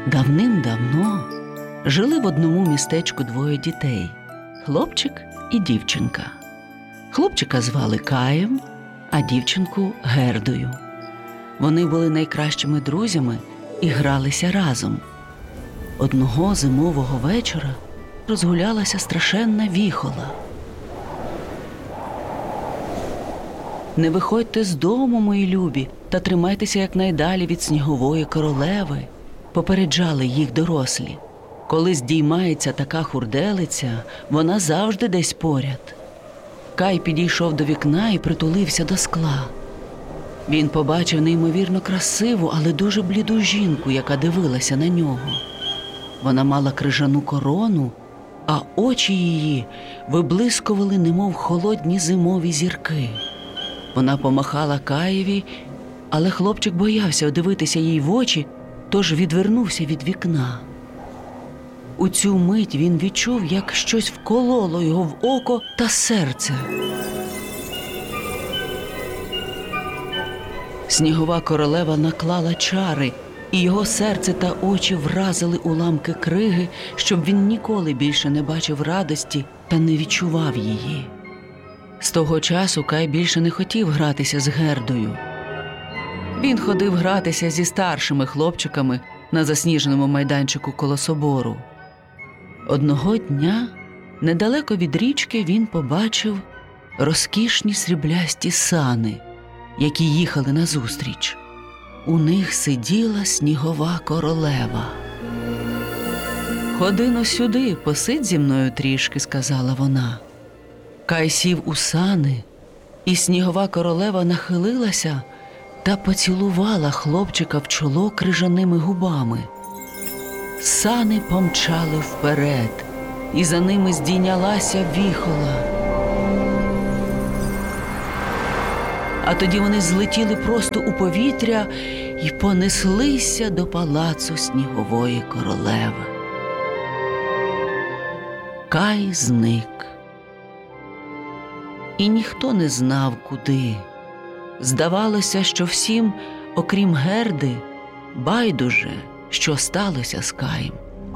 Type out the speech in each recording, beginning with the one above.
Давним-давно жили в одному містечку двоє дітей – хлопчик і дівчинка. Хлопчика звали Каєм, а дівчинку – Гердою. Вони були найкращими друзями і гралися разом. Одного зимового вечора розгулялася страшенна віхола. «Не виходьте з дому, мої любі, та тримайтеся якнайдалі від снігової королеви», – попереджали їх дорослі. Коли здіймається така хурделиця, вона завжди десь поряд. Кай підійшов до вікна і притулився до скла. Він побачив неймовірно красиву, але дуже бліду жінку, яка дивилася на нього. Вона мала крижану корону, а очі її виблискували, немов холодні зимові зірки. Вона помахала Каєві, але хлопчик боявся дивитися їй в очі, тож відвернувся від вікна. У цю мить він відчув, як щось вкололо його в око та серце. Снігова королева наклала чари, і його серце та очі вразили уламки криги, щоб він ніколи більше не бачив радості та не відчував її. З того часу Кай більше не хотів гратися з Гердою. Він ходив гратися зі старшими хлопчиками на засніженому майданчику коло собору. Одного дня, недалеко від річки, він побачив розкішні сріблясті сани, які їхали назустріч. У них сиділа снігова королева. «Ходи-но сюди, посидь зі мною трішки», – сказала вона. Кай сів у сани, і снігова королева нахилилася та поцілувала хлопчика в чоло крижаними губами. Сани помчали вперед, і за ними здійнялася віхола. А тоді вони злетіли просто у повітря і понеслися до палацу снігової королеви. Кай зник. І ніхто не знав, куди. Здавалося, що всім, окрім Герди, байдуже, що сталося з Каєм.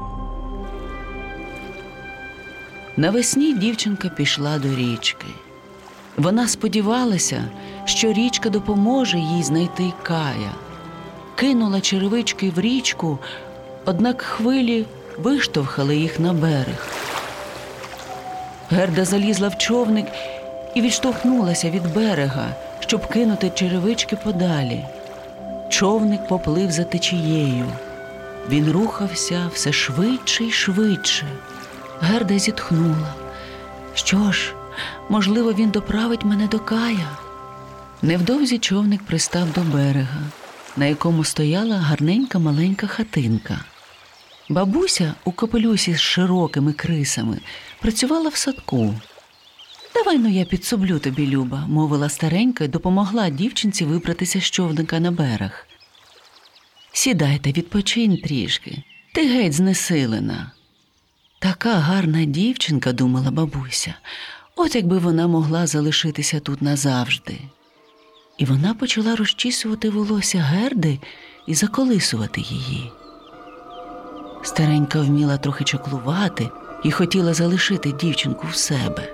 Навесні дівчинка пішла до річки. Вона сподівалася, що річка допоможе їй знайти Кая. Кинула черевички в річку, однак хвилі виштовхали їх на берег. Герда залізла в човник і відштовхнулася від берега, щоб кинути черевички подалі. Човник поплив за течією. Він рухався все швидше й швидше. Герда зітхнула. Що ж, можливо, він доправить мене до Кая. Невдовзі човник пристав до берега, на якому стояла гарненька маленька хатинка. Бабуся у капелюсі з широкими крисами працювала в садку. «Давай-но я підсоблю тобі, Люба», – мовила старенька й допомогла дівчинці вибратися з човника на берег. «Сідай та відпочинь трішки, ти геть знесилена». «Така гарна дівчинка», – думала бабуся, – «от якби вона могла залишитися тут назавжди». І вона почала розчісувати волосся Герди і заколисувати її. Старенька вміла трохи чаклувати і хотіла залишити дівчинку в себе.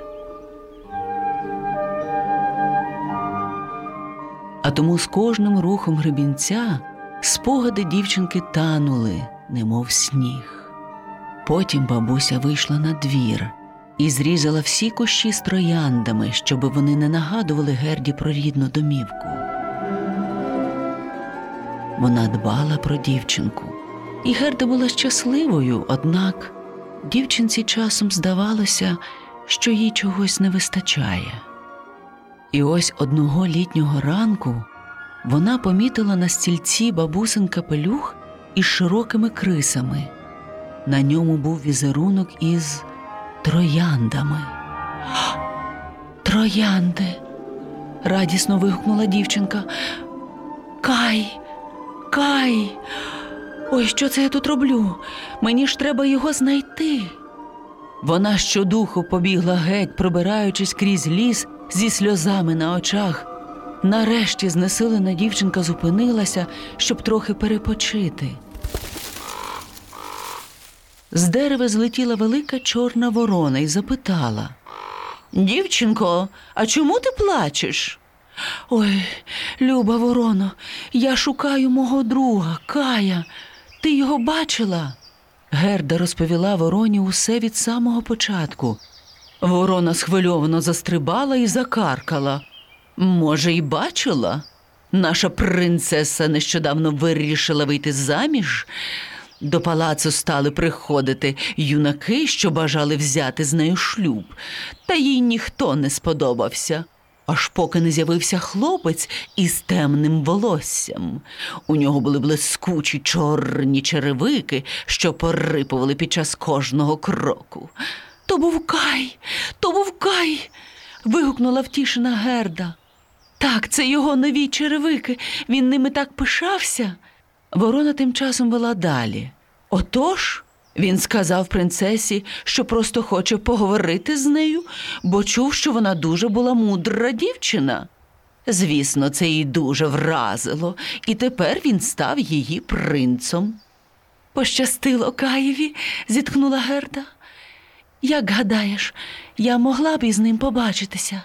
А тому з кожним рухом гребінця спогади дівчинки танули, немов сніг. Потім бабуся вийшла на двір і зрізала всі кущі з трояндами, щоби вони не нагадували Герді про рідну домівку. Вона дбала про дівчинку. І Герда була щасливою, однак дівчинці часом здавалося, що їй чогось не вистачає. І ось одного літнього ранку вона помітила на стільці бабусин капелюх із широкими крисами. На ньому був візерунок із трояндами. «Троянди!» – радісно вигукнула дівчинка. «Кай! Кай! Ой, що це я тут роблю? Мені ж треба його знайти!» Вона щодуху побігла геть, пробираючись крізь ліс зі сльозами на очах. Нарешті знесилена дівчинка зупинилася, щоб трохи перепочити. З дерева злетіла велика чорна ворона і запитала: «Дівчинко, а чому ти плачеш?» «Ой, люба вороно, я шукаю мого друга, Кая. Ти його бачила?» Герда розповіла вороні усе від самого початку. Ворона схвильовано застрибала і закаркала. «Може, й бачила? Наша принцеса нещодавно вирішила вийти заміж. До палацу стали приходити юнаки, що бажали взяти з нею шлюб. Та їй ніхто не сподобався. Аж поки не з'явився хлопець із темним волоссям. У нього були блискучі чорні черевики, що порипували під час кожного кроку. То був Кай! То був Кай!» – вигукнула втішена Герда. «Так, це його нові черевики, він ними так пишався!» Ворона тим часом вела далі. «Отож, він сказав принцесі, що просто хоче поговорити з нею, бо чув, що вона дуже була мудра дівчина. Звісно, це їй дуже вразило, і тепер він став її принцом». «Пощастило Каєві», – зітхнула Герда. «Як гадаєш, я могла б із ним побачитися?»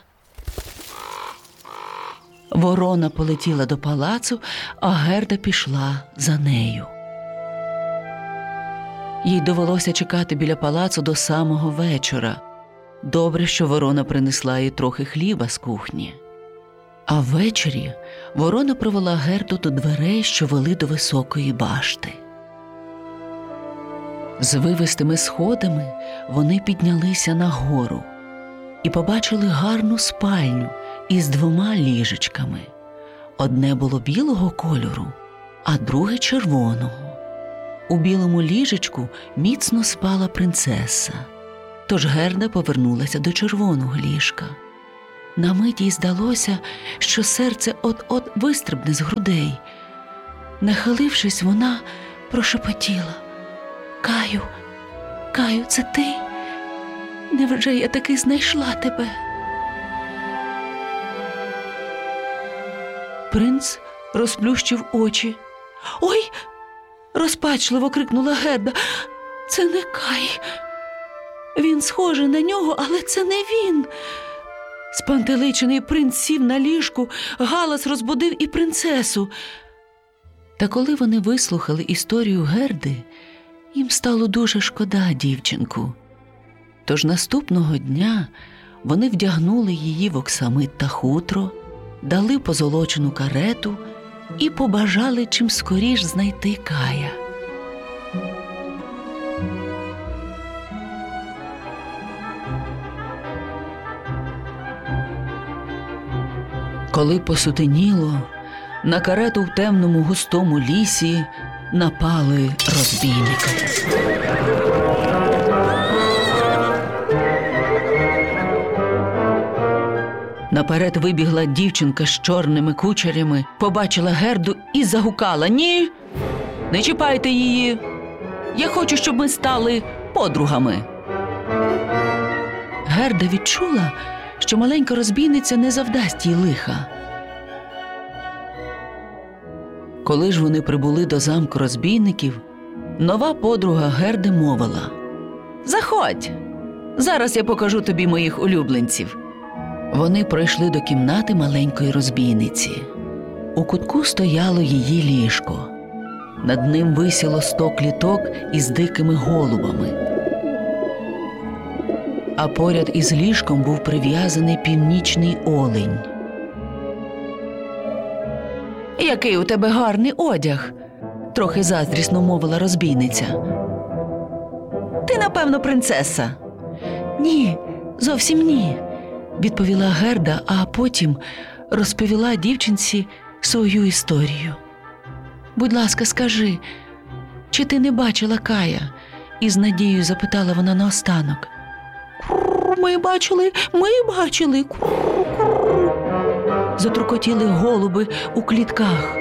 Ворона полетіла до палацу, а Герда пішла за нею. Їй довелося чекати біля палацу до самого вечора. Добре, що ворона принесла їй трохи хліба з кухні. А ввечері ворона привела Герду до дверей, що вели до високої башти. З вивистими сходами вони піднялися нагору і побачили гарну спальню із 2 ліжечками. Одне було білого кольору, а друге червоного. У білому ліжечку міцно спала принцеса, тож Герда повернулася до червоного ліжка. На мить їй здалося, що серце от-от вистрибне з грудей. Нахилившись, вона прошепотіла: «Каю, Каю, це ти? Невже я таки знайшла тебе?» Принц розплющив очі. «Ой!» – розпачливо крикнула Герда. «Це не Кай. Він схожий на нього, але це не він». Спантеличений принц сів на ліжку, галас розбудив і принцесу. Та коли вони вислухали історію Герди, їм стало дуже шкода дівчинку. Тож наступного дня вони вдягнули її в оксамит та хутро, дали позолочену карету і побажали чим скоріш знайти Кая. Коли посутеніло, на карету в темному густому лісі напали розбійники. Наперед вибігла дівчинка з чорними кучерями, побачила Герду і загукала: «Ні, не чіпайте її! Я хочу, щоб ми стали подругами!» Герда відчула, що маленька розбійниця не завдасть їй лиха. Коли ж вони прибули до замку розбійників, нова подруга Герди мовила: «Заходь! Зараз я покажу тобі моїх улюбленців!» Вони пройшли до кімнати маленької розбійниці. У кутку стояло її ліжко. Над ним висіло 100 кліток із дикими голубами. А поряд із ліжком був прив'язаний північний олень. «Який у тебе гарний одяг!» – трохи заздрісно мовила розбійниця. «Ти, напевно, принцеса?» «Ні, зовсім ні», – відповіла Герда, а потім розповіла дівчинці свою історію. «Будь ласка, скажи, чи ти не бачила Кая?» – із надією запитала вона наостанок. «Ми бачили, затрукотіли голуби у клітках.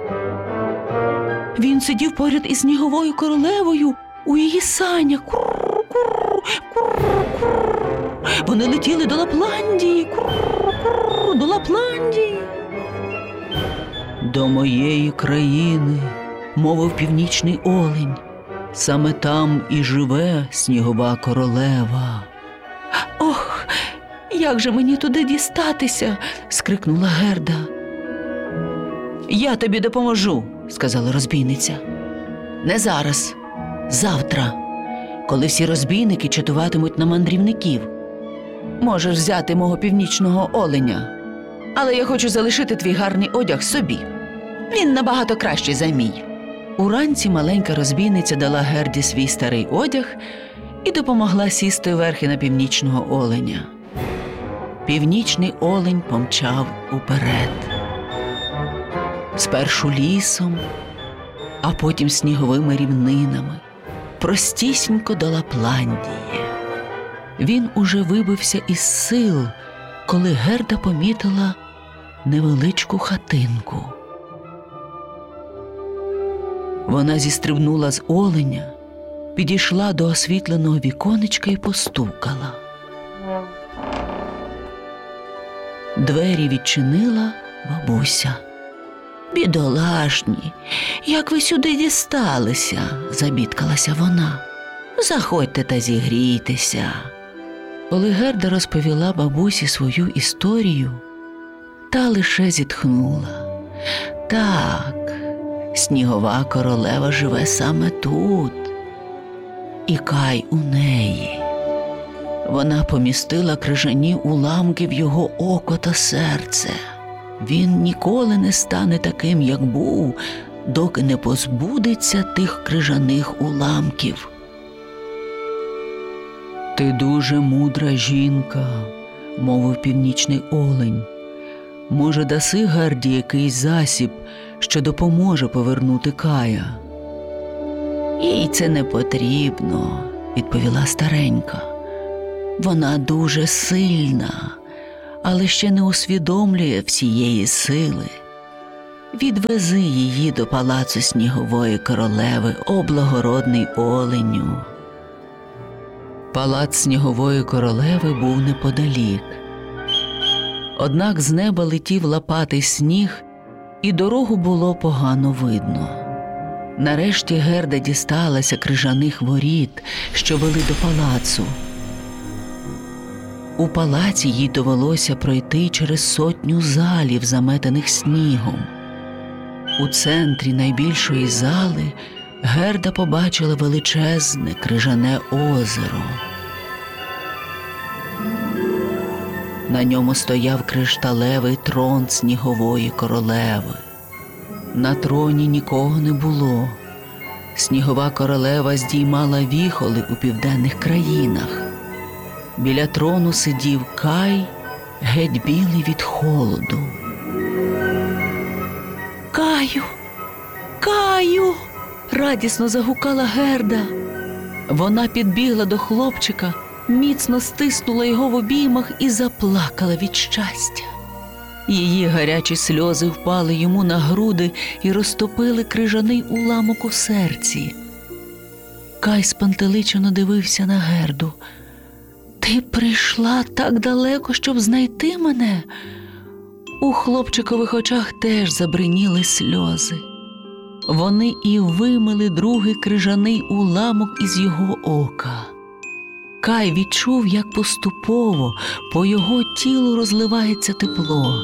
«Він сидів поряд із сніговою королевою у її санях. Вони летіли до Лапландії. До Лапландії!» «До моєї країни», – мовив північний олень. Саме там і живе снігова королева. «Ох, як же мені туди дістатися?» – скрикнула Герда. «Я тобі допоможу», – сказала розбійниця. «Не зараз, завтра, коли всі розбійники чатуватимуть на мандрівників. Можеш взяти мого північного оленя, але я хочу залишити твій гарний одяг собі. Він набагато кращий за мій». Уранці маленька розбійниця дала Герді свій старий одяг і допомогла сісти верхи на північного оленя. Північний олень помчав уперед. Спершу лісом, а потім сніговими рівнинами, простісінько до Лапландії. Він уже вибився із сил, коли Герда помітила невеличку хатинку. Вона зістрибнула з оленя, підійшла до освітленого віконечка і постукала. Двері відчинила бабуся. «Бідолашні, як ви сюди дісталися?» – забідкалася вона. «Заходьте та зігрійтеся». Коли Герда розповіла бабусі свою історію, та лише зітхнула. «Так, снігова королева живе саме тут, і Кай у неї. Вона помістила крижані уламки в його око та серце. Він ніколи не стане таким, як був, доки не позбудеться тих крижаних уламків». «Ти дуже мудра жінка», – мовив північний олень. «Може, даси Герді якийсь засіб, що допоможе повернути Кая?» «Їй це не потрібно», – відповіла старенька. «Вона дуже сильна, але ще не усвідомлює всієї сили. Відвези її до палацу снігової королеви, о благородний оленю». Палац снігової королеви був неподалік. Однак з неба летів лопатий сніг, і дорогу було погано видно. Нарешті Герда дісталася крижаних воріт, що вели до палацу. У палаці їй довелося пройти через 100 залів, заметених снігом. У центрі найбільшої зали Герда побачила величезне крижане озеро. На ньому стояв кришталевий трон снігової королеви. На троні нікого не було. Снігова королева здіймала віхоли у південних країнах. Біля трону сидів Кай, геть білий від холоду. «Каю! Каю!» – радісно загукала Герда. Вона підбігла до хлопчика, міцно стиснула його в обіймах і заплакала від щастя. Її гарячі сльози впали йому на груди і розтопили крижаний уламок у серці. Кай спантеличено дивився на Герду. «Ти прийшла так далеко, щоб знайти мене?» У хлопчикових очах теж забриніли сльози. Вони і вимили другий крижаний уламок із його ока. Кай відчув, як поступово по його тілу розливається тепло.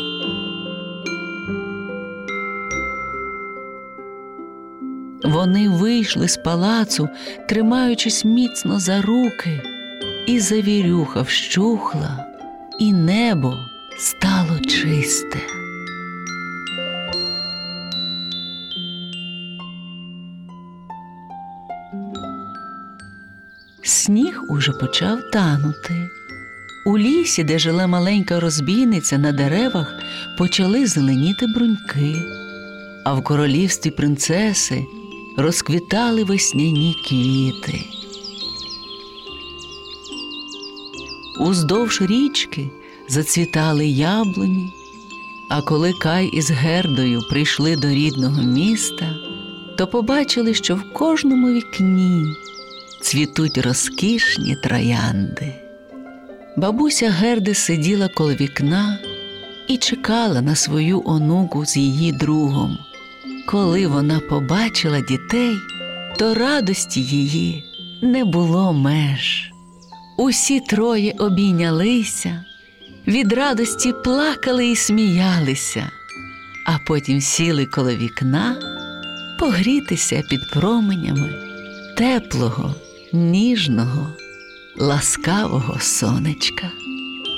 Вони вийшли з палацу, тримаючись міцно за руки, і завірюха вщухла, і небо стало чисте. Сніг уже почав танути. У лісі, де жила маленька розбійниця, на деревах почали зеленіти бруньки, а в королівстві принцеси розквітали весняні квіти. Уздовж річки зацвітали яблуні, а коли Кай із Гердою прийшли до рідного міста, то побачили, що в кожному вікні цвітуть розкішні троянди. Бабуся Герди сиділа коло вікна і чекала на свою онуку з її другом. Коли вона побачила дітей, то радості її не було меж. Усі троє обійнялися, від радості плакали і сміялися, а потім сіли коло вікна погрітися під променями теплого, ніжного, ласкавого сонечка.